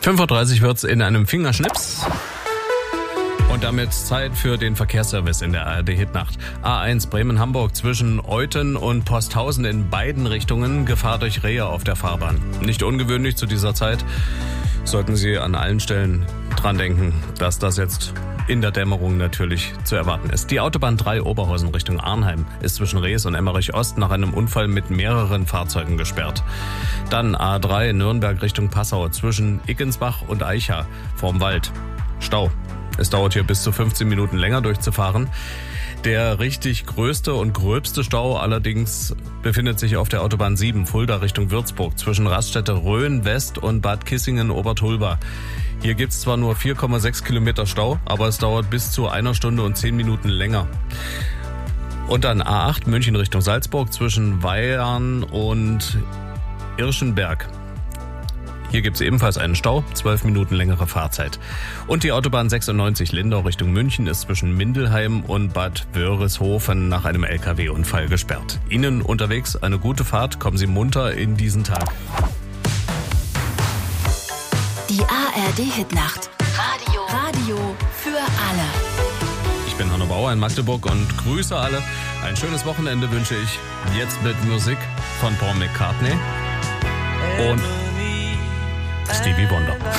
5:30 Uhr wird's in einem Fingerschnips. Und damit Zeit für den Verkehrsservice in der ARD-Hitnacht. A1 Bremen-Hamburg zwischen Euthen und Posthausen in beiden Richtungen. Gefahr durch Rehe auf der Fahrbahn. Nicht ungewöhnlich zu dieser Zeit. Sollten Sie an allen Stellen dran denken, dass das jetzt in der Dämmerung natürlich zu erwarten ist. Die Autobahn 3 Oberhausen Richtung Arnheim ist zwischen Rees und Emmerich Ost nach einem Unfall mit mehreren Fahrzeugen gesperrt. Dann A3 Nürnberg Richtung Passau zwischen Ickensbach und Eicha vorm Wald. Stau. Es dauert hier bis zu 15 Minuten länger durchzufahren. Der richtig größte und gröbste Stau allerdings befindet sich auf der Autobahn 7 Fulda Richtung Würzburg zwischen Raststätte Rhön West und Bad Kissingen-Obertulba. Hier gibt's zwar nur 4,6 Kilometer Stau, aber es dauert bis zu 1 Stunde und 10 Minuten länger. Und dann A8 München Richtung Salzburg zwischen Weihern und Irschenberg. Hier gibt's ebenfalls einen Stau, 12 Minuten längere Fahrzeit. Und die Autobahn 96 Lindau Richtung München ist zwischen Mindelheim und Bad Wörishofen nach einem LKW-Unfall gesperrt. Ihnen unterwegs eine gute Fahrt, kommen Sie munter in diesen Tag. Die ARD-Hitnacht. Radio für alle. Ich bin Hanno Bauer in Magdeburg und grüße alle. Ein schönes Wochenende wünsche ich. Jetzt mit Musik von Paul McCartney und Stevie Wonder.